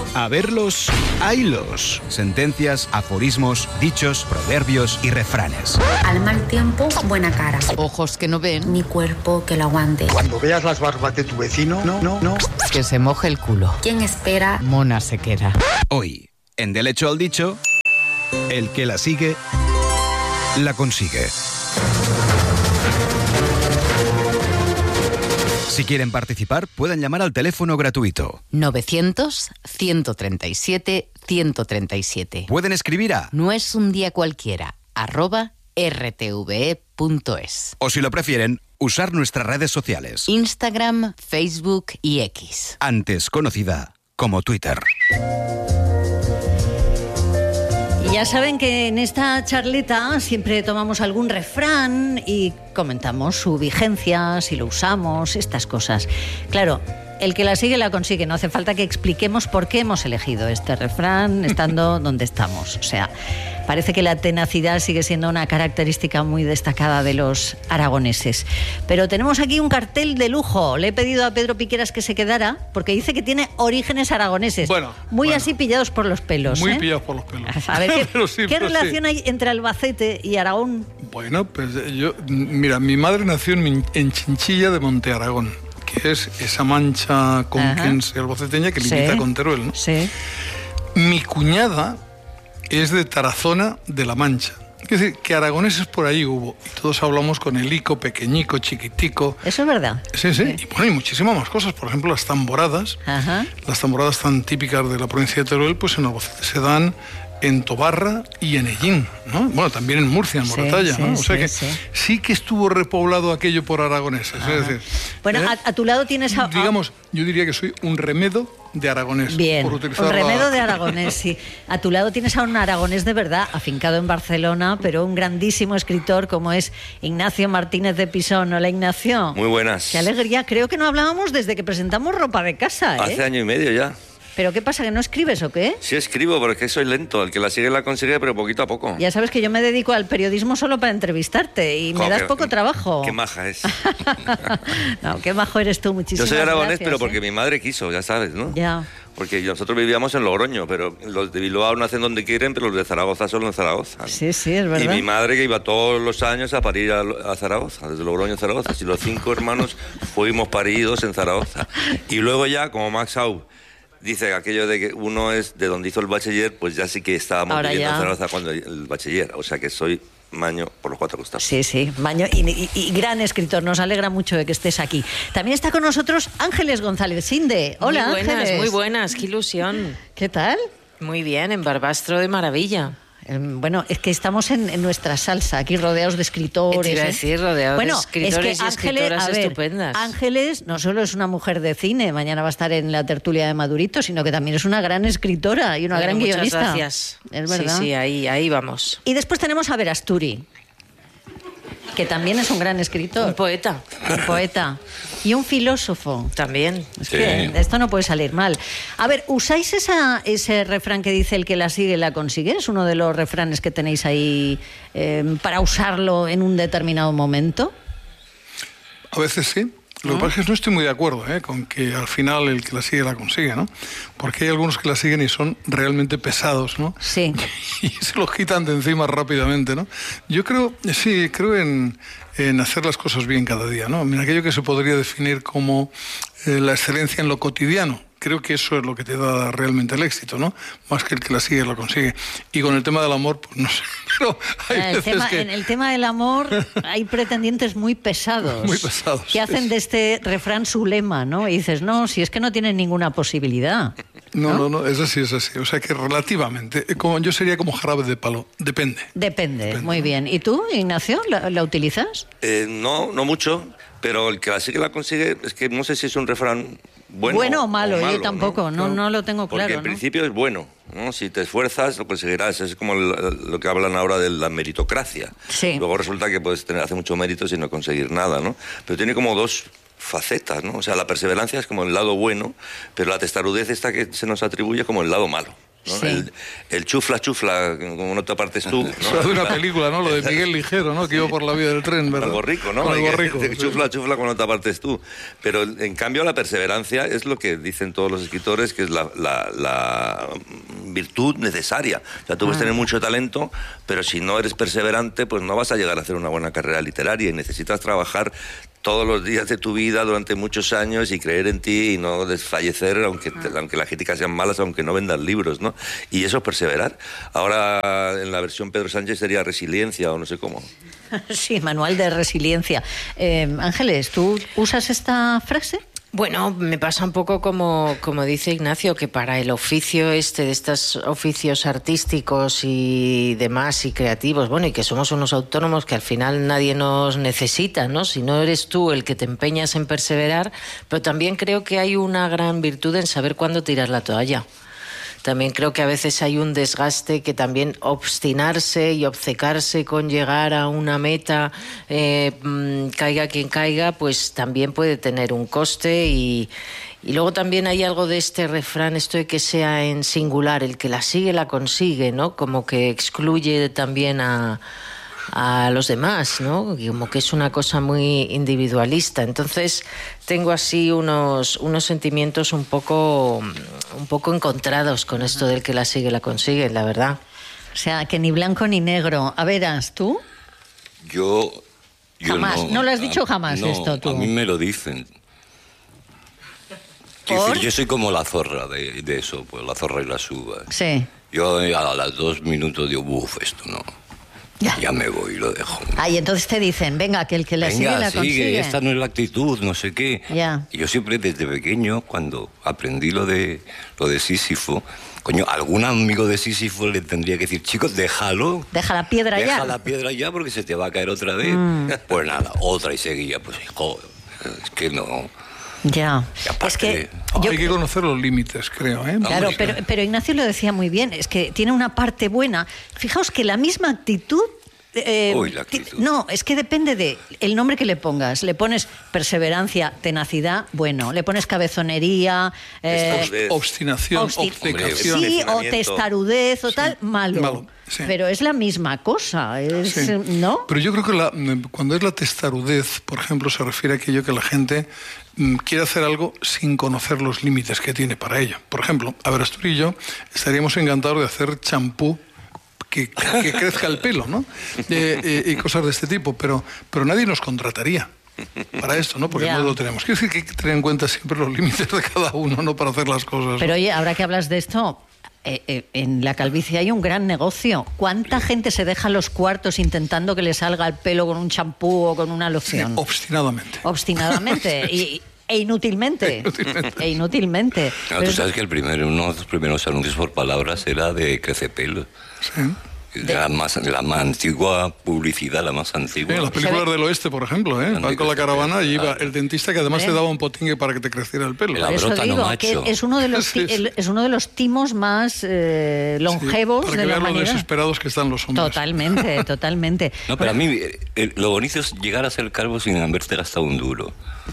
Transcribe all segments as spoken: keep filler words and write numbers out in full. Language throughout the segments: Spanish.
A verlos, haylos. Sentencias, aforismos, dichos, proverbios y refranes. Al mal tiempo, buena cara. Ojos que no ven. Mi cuerpo que lo aguante. Cuando veas las barbas de tu vecino, no, no, no. Que se moje el culo. ¿Quién espera? Mona se queda. Hoy, en Del hecho al dicho, el que la sigue, la consigue. Si quieren participar, pueden llamar al teléfono gratuito. novecientos, ciento treinta y siete, ciento treinta y siete. Pueden escribir a No es un día cualquiera, arroba rtve punto es. o si lo prefieren, usar nuestras redes sociales. Instagram, Facebook y X. Antes conocida como Twitter. Y ya saben que en esta charleta siempre tomamos algún refrán y comentamos su vigencia, si lo usamos, estas cosas. Claro, el que la sigue la consigue. No hace falta que expliquemos por qué hemos elegido este refrán estando donde estamos. O sea, parece que la tenacidad sigue siendo una característica muy destacada de los aragoneses. Pero tenemos aquí un cartel de lujo. Le he pedido a Pedro Piqueras que se quedara porque dice que tiene orígenes aragoneses. Bueno, muy bueno. así pillados por los pelos. Muy ¿eh? pillados por los pelos. A ver, ¿qué, Pero sí, ¿qué pero relación sí. hay entre Albacete y Aragón? Bueno, pues yo, mira, mi madre nació en, en Chinchilla de Monte Aragón, que es esa mancha conquense albaceteña que limita Sí. con Teruel, ¿no? Sí. Mi cuñada es de Tarazona de la Mancha. Es decir, que aragoneses por ahí hubo. Y todos hablamos con el ico, pequeñico, chiquitico. Eso es verdad. Sí, sí. Y bueno, y muchísimas más cosas. Por ejemplo, las tamboradas. Ajá. Las tamboradas tan típicas de la provincia de Teruel, pues en Albacete se dan en Tobarra y en Ellín, ¿no? Bueno, también en Murcia, en Sí, Moratalla, sí, ¿no? O sea sí, que sí. sí que estuvo repoblado aquello por aragoneses. Ajá. Es decir, Bueno, ¿eh? a, a tu lado tienes... A, a- digamos, yo diría que soy un remedo de aragonés. Bien, por un utilizar la- remedo de aragonés, sí. A tu lado tienes a un aragonés de verdad, afincado en Barcelona, pero un grandísimo escritor como es Ignacio Martínez de Pisón. Hola, Ignacio. Muy buenas. Qué alegría. Creo que no hablábamos desde que presentamos Ropa de Casa, ¿eh? Hace año y medio ya. ¿Pero qué pasa, que no escribes o qué? Sí escribo, pero es que soy lento. El que la sigue la consigue, pero poquito a poco. Ya sabes que yo me dedico al periodismo solo para entrevistarte y me Jo, das qué- poco trabajo. Qué maja es. No, qué majo eres tú, Yo muchísimas soy aragonés, gracias, pero ¿eh? porque mi madre quiso, ya sabes, ¿no? Ya. Porque nosotros vivíamos en Logroño, pero los de Bilbao nacen donde quieren, pero los de Zaragoza solo en Zaragoza. Sí, sí, es verdad. Y mi madre que iba todos los años a parir a, a Zaragoza, desde Logroño a Zaragoza. Y los cinco hermanos fuimos paridos en Zaragoza. Y luego ya, como Max Aub dice aquello de que uno es de donde hizo el bachiller, pues ya sí que estábamos Ahora viviendo ya. en Zaragoza cuando el bachiller. O sea que soy maño por los cuatro costados. Sí, sí, Maño, y, y- y gran escritor, nos alegra mucho de que estés aquí. También está con nosotros Ángeles González Sinde. Hola, Muy buenas, Ángeles. muy buenas, qué ilusión. ¿Qué tal? Muy bien, en Barbastro de maravilla. Eh, Bueno, es que estamos en, en nuestra salsa, aquí rodeados de escritores. Te iba a ¿eh? decir, rodeados de bueno, escritores es que y Ángeles, escritoras a ver, estupendas. Ángeles no solo es una mujer de cine, mañana va a estar en la tertulia de Madurito, sino que también es una gran escritora y una Bueno, gran muchas guionista. gracias. Es verdad. Sí, sí, ahí, ahí vamos. Y después tenemos a Verasturi, que también es un gran escritor. Un poeta. Un poeta. Y un filósofo. También. Es Sí. que esto no puede salir mal. A ver, ¿usáis esa, ese refrán que dice el que la sigue la consigue? ¿Es uno de los refranes que tenéis ahí eh, para usarlo en un determinado momento? A veces sí. Lo que pasa es que no estoy muy de acuerdo ¿eh? con que al final el que la sigue la consigue, ¿no? Porque hay algunos que la siguen y son realmente pesados, ¿no? Sí. Y se los quitan de encima rápidamente, ¿no? Yo creo, sí, creo en, en hacer las cosas bien cada día, ¿no? En aquello que se podría definir como eh, la excelencia en lo cotidiano. Creo que eso es lo que te da realmente el éxito, ¿no? Más que el que la sigue la consigue. Y con el tema del amor, pues no sé. Pero hay el veces tema, que... En el tema del amor hay pretendientes muy pesados. Muy pesados, Que hacen sí. de este refrán su lema, ¿no? Y dices, no, si es que no tienen ninguna posibilidad. No, ¿no? no, no, es así, es así. O sea que relativamente, eh, como yo sería como jarabe de palo, depende. Depende, muy bien. ¿Y tú, Ignacio, la, la utilizas? Eh, no, no mucho, pero el que la sigue la consigue, es que no sé si es un refrán bueno, Bueno o malo, yo ¿no? tampoco, no, no lo tengo Porque claro, en ¿no? principio es bueno, ¿no? Si te esfuerzas lo conseguirás, es como el- lo que hablan ahora de la meritocracia. Sí. Luego resulta que puedes tener, hacer mucho mérito sin no conseguir nada, ¿no? Pero tiene como dos facetas, ¿no? O sea, la perseverancia es como el lado bueno, pero la testarudez esta que se nos atribuye como el lado malo. ¿no? Sí. El, el chufla, chufla, como no te apartes tú. ¿no? Eso es de una película, ¿no? Lo de Miguel Ligero, ¿no? Que iba por la vía del tren, ¿verdad? Algo rico, ¿no? Con algo Que- rico. que Chufla, chufla cuando te apartes tú. Pero en cambio la perseverancia es lo que dicen todos los escritores, que es la, la, la virtud necesaria. O sea, tú puedes Ah. tener mucho talento, pero si no eres perseverante, pues no vas a llegar a hacer una buena carrera literaria y necesitas trabajar todos los días de tu vida durante muchos años y creer en ti y no desfallecer, aunque, te- aunque las críticas sean malas, aunque no vendas libros, ¿no? Y eso es perseverar. Ahora en la versión Pedro Sánchez sería resiliencia o no sé cómo. Sí, manual de resiliencia. Eh, Ángeles, ¿tú usas esta frase? Bueno, me pasa un poco como, como dice Ignacio, que para el oficio este, de estos oficios artísticos y demás y creativos, bueno, y que somos unos autónomos que al final nadie nos necesita, ¿no? Si no eres tú el que te empeñas en perseverar, pero también creo que hay una gran virtud en saber cuándo tirar la toalla. También creo que a veces hay un desgaste que también obstinarse y obcecarse con llegar a una meta, eh, mmm, caiga quien caiga, pues también puede tener un coste y, y luego también hay algo de este refrán, esto de que sea en singular, el que la sigue la consigue, ¿no? Como que excluye también a... a los demás, ¿no? Como que es una cosa muy individualista. Entonces tengo así unos, unos sentimientos un poco, un poco encontrados con esto del que la sigue, la consigue, la verdad. O sea, que ni blanco ni negro. A verás, ¿tú? Yo... yo Jamás. No lo has dicho jamás no, esto, tú. A mí me lo dicen. Quiero ¿Por? decir, yo soy como la zorra de, de eso, pues la zorra y las uvas. Sí. Yo a las dos minutos digo, uff, esto no. Ya. Ya me voy y lo dejo. Ah, y entonces te dicen, venga, que el que la sigue Venga, la sigue, consigue. esta no es la actitud, no sé qué. Ya. Y yo siempre desde pequeño, cuando aprendí lo de lo de Sísifo, coño, algún amigo de Sísifo le tendría que decir, chicos, déjalo. Deja la piedra Deja ya. la piedra ya porque se te va a caer otra vez. Mm. Pues nada, otra y seguía. Pues hijo, es que no. Ya. Y aparte, Es que yo- Hay que conocer los límites, creo, ¿eh? Claro, Hombre, pero, claro. pero Ignacio lo decía muy bien, es que tiene una parte buena. Fijaos que la misma actitud... eh, Uy, la ti- actitud. No, es que depende de el nombre que le pongas. Le pones perseverancia, tenacidad, bueno. Le pones cabezonería, eh, Testarudez. Obstinación, obsti- obcecación. sí, o Refinamiento. testarudez o tal, malo. malo, sí. Pero es la misma cosa, es, Sí. ¿no? Pero yo creo que la- cuando es la testarudez, por ejemplo, se refiere a aquello que la gente mm, quiere hacer algo sin conocer los límites que tiene para ello. Por ejemplo, a ver, Asturi y yo estaríamos encantados de hacer champú que, que crezca el pelo, ¿no? Eh, eh, y cosas de este tipo, pero, pero nadie nos contrataría para esto, ¿no? Porque Ya. no lo tenemos. Quiero decir que hay que tener en cuenta siempre los límites de cada uno, ¿no? Para hacer las cosas. Pero oye, ahora que hablas de esto, eh, eh, en la calvicie hay un gran negocio. ¿Cuánta gente se deja los cuartos intentando que le salga el pelo con un champú o con una loción? Obstinadamente. Obstinadamente y, e inútilmente. E inútilmente. No, Pero tú es- sabes que el primero, uno de los primeros anuncios por palabras era de Crecepelo. Sí. De la más, la más antigua publicidad, la más antigua. En las películas del oeste, por ejemplo, ¿eh? Van con la caravana y iba el dentista que además ¿Eh? te daba un potingue para que te creciera el pelo. El por eso brótano digo macho. que es uno de los, ti- Sí, sí. el- es uno de los timos más eh, longevos para de que la vean lo humanidad. desesperados que están los hombres. Totalmente, totalmente. No, pero a mí eh, eh, lo bonito es llegar a ser calvo sin haberte gastado un duro.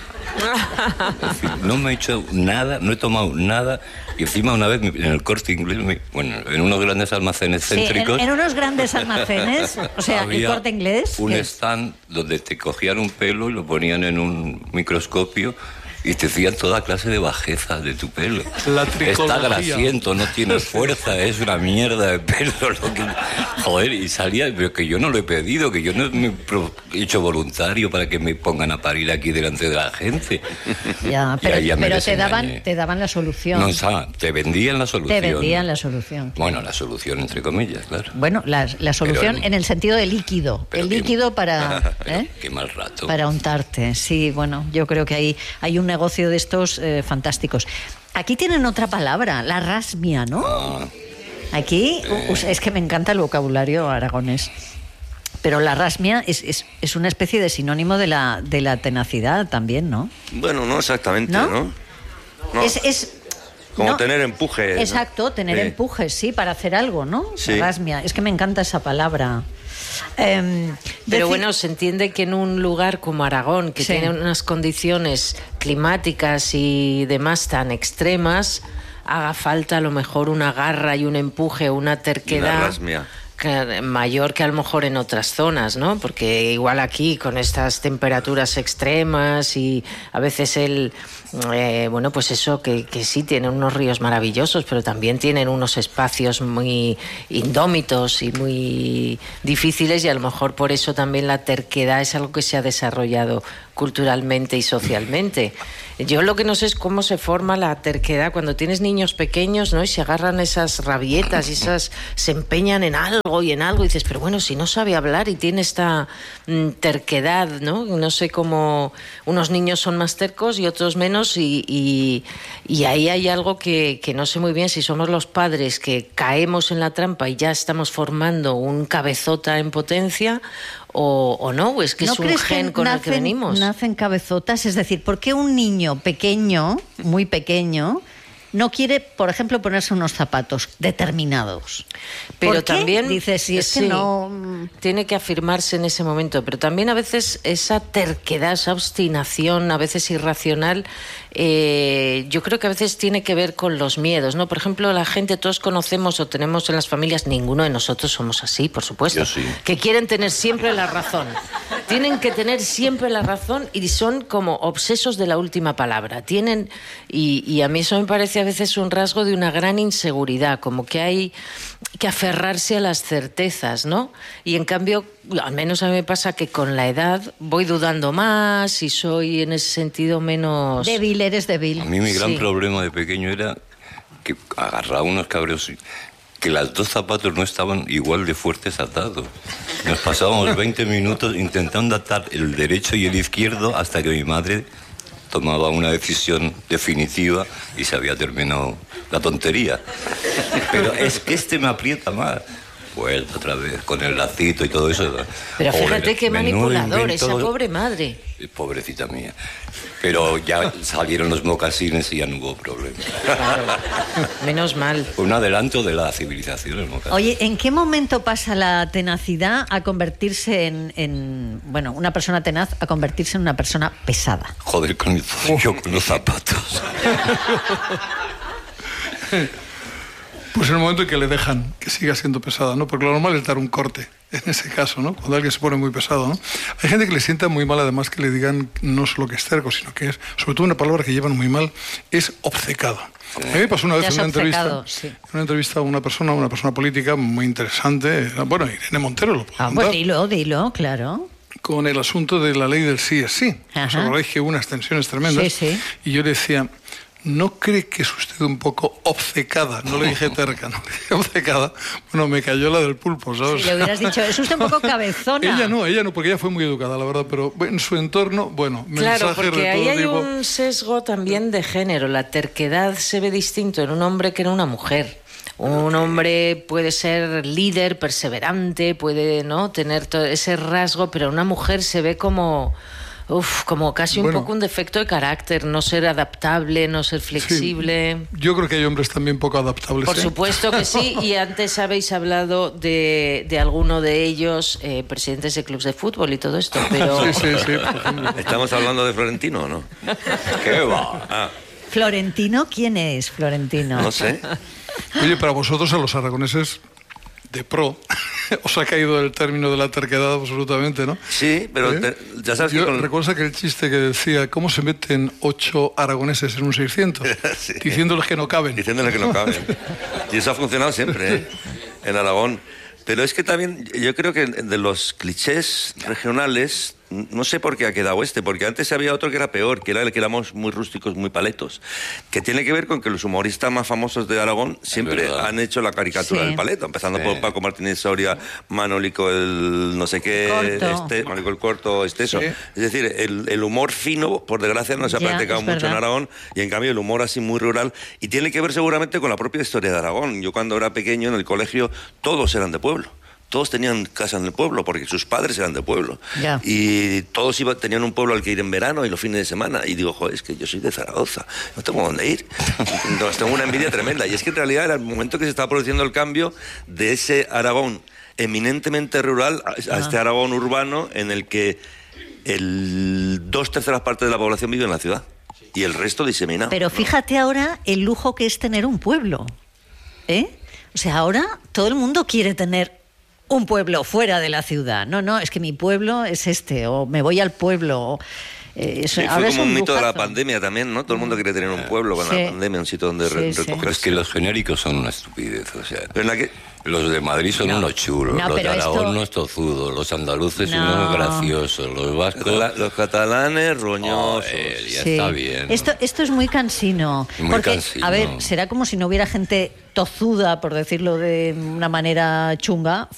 Es decir, no me he hecho nada, no he tomado nada. Y encima una vez en el Corte Inglés, me- bueno, en unos grandes almacenes Sí, en, céntricos... en unos grandes almacenes, o sea, el había Corte Inglés. un que- stand donde te cogían un pelo y lo ponían en un microscopio y te hacían toda clase de bajezas de tu pelo. La Está tricología. grasiento, no tiene fuerza, es una mierda de pelo. Lo que... Joder, y salía, pero que yo no lo he pedido, que yo no me he pro- hecho voluntario para que me pongan a parir aquí delante de la gente. Ya, Y pero, ahí ya me pero te, daban, desengañé. te daban la solución. No, o sea, te vendían la solución. te vendían la solución. Bueno, la solución entre comillas, claro. Bueno, la, la solución Pero- en el sentido de líquido. Pero el qué- líquido para, Pero ¿eh? qué mal rato. para untarte. Sí, bueno, yo creo que hay, hay un negocio de estos eh, fantásticos. Aquí tienen otra palabra, la rasmia, ¿no? Ah, Aquí u- es que me encanta el vocabulario aragonés. Pero la rasmia es, es, es una especie de sinónimo de la, de la tenacidad también, ¿no? Bueno, no exactamente, ¿No? ¿no? No. Es, es- Como no. tener empuje. ¿no? Exacto, tener Sí. empuje, sí, para hacer algo, ¿no? Sí. Rasmia. Es que me encanta esa palabra. Em, Pero decir- bueno, se entiende que en un lugar como Aragón, que Sí. tiene unas condiciones climáticas y demás tan extremas, haga falta a lo mejor una garra y un empuje, una terquedad. Una rasmia. Mayor que a lo mejor en otras zonas, ¿no? Porque igual aquí con estas temperaturas extremas y a veces el eh, bueno, pues eso que, que sí tienen unos ríos maravillosos, pero también tienen unos espacios muy indómitos y muy difíciles, y a lo mejor por eso también la terquedad es algo que se ha desarrollado culturalmente y socialmente. Yo lo que no sé es cómo se forma la terquedad cuando tienes niños pequeños, ¿no? Y se agarran esas rabietas y esas se empeñan en algo y en algo y dices, pero bueno, si no sabe hablar y tiene esta mm, terquedad, ¿no? No sé cómo unos niños son más tercos y otros menos, y, y, y ahí hay algo que, que no sé muy bien si somos los padres que caemos en la trampa y ya estamos formando un cabezota en potencia, O, o no, es que ¿No es un crees gen que con nacen, el que venimos. Nacen cabezotas, es decir, ¿por qué un niño pequeño, muy pequeño, no quiere, por ejemplo, ponerse unos zapatos determinados? Pero ¿Por qué? también Dices, si es que sí, no tiene que afirmarse en ese momento, pero también a veces esa terquedad, esa obstinación, a veces irracional, eh, yo creo que a veces tiene que ver con los miedos, ¿no? Por ejemplo, la gente, todos conocemos o tenemos en las familias, ninguno de nosotros somos así, por supuesto, Yo sí. que quieren tener siempre la razón. Tienen que tener siempre la razón y son como obsesos de la última palabra. Tienen, y, y a mí eso me parece a veces un rasgo de una gran inseguridad, como que hay que aferrarse a las certezas, ¿no? Y en cambio, al menos a mí me pasa que con la edad voy dudando más y soy en ese sentido menos... débil, eres débil. A mí mi gran Sí. problema de pequeño era que agarraba unos cabreos y que los dos zapatos no estaban igual de fuertes atados. Nos pasábamos veinte minutos intentando atar el derecho y el izquierdo hasta que mi madre tomaba una decisión definitiva y se había terminado la tontería. Pero es que este me aprieta más. Vuelta otra vez con el lacito y todo eso. Pero fíjate Joder, qué menudo manipulador, esa invento. pobre madre. Pobrecita mía. Pero ya salieron los mocasines y ya no hubo problema. Claro. Menos mal. Fue un adelanto de la civilización el mocasín. Oye, ¿en qué momento pasa la tenacidad a convertirse en, en, bueno, una persona tenaz a convertirse en una persona pesada? Joder, con el yo con los zapatos. Pues en el momento en que le dejan que siga siendo pesada, ¿no? Porque lo normal es dar un corte, en ese caso, ¿no? Cuando alguien se pone muy pesado, ¿no? Hay gente que le sienta muy mal, además, que le digan no solo que es terco, sino que es, sobre todo una palabra que llevan muy mal, es obcecado. A mí me pasó una vez en una entrevista, sí. en una entrevista a una persona, una persona política muy interesante, bueno, Irene Montero lo puedo Ah, contar, pues dilo, dilo, claro. con el asunto de la ley del sí es sí. Ajá. ¿Os acordáis que hubo unas tensiones tremendas? Sí, sí. Y yo le decía, ¿no cree que es usted un poco obcecada? No le dije terca, no le dije obcecada. Bueno, me cayó la del pulpo, ¿sabes? Si le hubieras dicho, es usted un poco cabezona. Ella no, ella no, porque ella fue muy educada, la verdad, pero en su entorno, bueno, Claro, mensaje porque de ahí todo hay tipo. un sesgo también de género. La terquedad se ve distinto en un hombre que en una mujer. Un hombre puede ser líder, perseverante, puede, ¿no?, tener todo ese rasgo, pero una mujer se ve como... Uf, como casi un Bueno. poco un defecto de carácter, no ser adaptable, no ser flexible. Sí, yo creo que hay hombres también poco adaptables. Por ¿eh? supuesto que sí, y antes habéis hablado de, de alguno de ellos, eh, presidentes de clubes de fútbol y todo esto, pero... Sí, sí, sí, por ejemplo. ¿Estamos hablando de Florentino o no? ¿Qué va? Ah, ¿Florentino? ¿Quién es Florentino? no sé. Oye, para vosotros, a los aragoneses de pro, os ha caído el término de la terquedad absolutamente, ¿no? Sí, pero ¿Eh? te- ya sabes Yo que con... recuerdas aquel chiste que decía, ¿cómo se meten ocho aragoneses en un seiscientos? Sí. Diciéndoles que no caben. Diciéndole que no caben. Y eso ha funcionado siempre, ¿eh? En Aragón. Pero es que también yo creo que de los clichés regionales, no sé por qué ha quedado este, porque antes había otro que era peor, que era el que éramos muy rústicos, muy paletos, que tiene que ver con que los humoristas más famosos de Aragón siempre verdad. han hecho la caricatura Sí. del paleto, empezando Sí. por Paco Martínez Soria, Manolico el no sé qué, Corto. este, Manolico el Corto, Esteso. Sí. Es decir, el, el humor fino, por desgracia, no se ha Ya, practicado es mucho en verdad. Aragón, y en cambio el humor así muy rural, y tiene que ver seguramente con la propia historia de Aragón. Yo cuando era pequeño en el colegio, todos eran de pueblo. Todos tenían casa en el pueblo, porque sus padres eran de pueblo. Ya. Y todos iba, tenían un pueblo al que ir en verano y los fines de semana. Y digo, joder, es que yo soy de Zaragoza, no tengo dónde ir. Entonces tengo una envidia tremenda. Y es que en realidad era el momento que se estaba produciendo el cambio de ese Aragón eminentemente rural a, a este Aragón urbano en el que el dos terceras partes de la población vive en la ciudad. y el resto diseminado. Pero fíjate ahora el lujo que es tener un pueblo, ¿eh? O sea, ahora todo el mundo quiere tener un pueblo fuera de la ciudad. No, no, es que mi pueblo es este, o me voy al pueblo. O, eh, eso, sí, fue como un, un mito de la pandemia también, ¿no? Todo el mundo quiere tener un pueblo con sí. la pandemia, un sitio donde sí, re- sí. recoger. Pero es que los genéricos son una estupidez, o sea. Pero en la que... Los de Madrid son no, unos chulos, no, los de Aragón esto... unos tozudos, los andaluces no. unos graciosos, los vascos... La, los catalanes roñosos. Oh, eh, ya sí. está bien. Esto, esto es muy cansino. Muy porque, cansino. A ver, será como si no hubiera gente tozuda, por decirlo de una manera chunga,